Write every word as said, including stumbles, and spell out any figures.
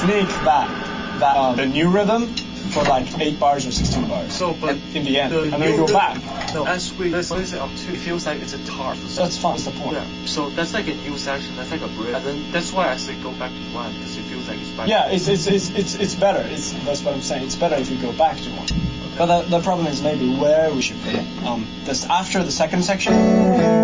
sneak that that uh, the new rhythm for like eight bars or sixteen bars. So, but in the end, the and then we go back. No, as we listen it up to, it feels like it's a tar. That's fine. That's the point. Yeah. So that's like a new section. That's like a bridge. And then that's why I say go back to one because it feels like it's back. Yeah, it's it's it's it's it's better. It's that's what I'm saying. It's better if you go back to one. Okay. But the the problem is maybe where we should put it. Um, this after the second section.